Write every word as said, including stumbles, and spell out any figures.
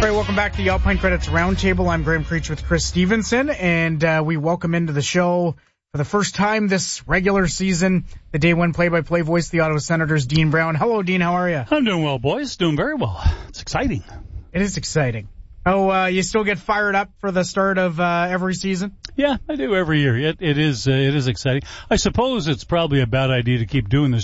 All right, welcome back to the Alpine Credits Roundtable. I'm Graham Creech with Chris Stevenson, and uh, we welcome into the show for the first time this regular season the day one play-by-play voice of the Ottawa Senators, Dean Brown. Hello, Dean. How are you? I'm doing well, boys. Doing very well. It's exciting. It is exciting. Oh, uh, you still get fired up for the start of uh, every season? Yeah, I do every year. It, it is uh, it is exciting. I suppose it's probably a bad idea to keep doing this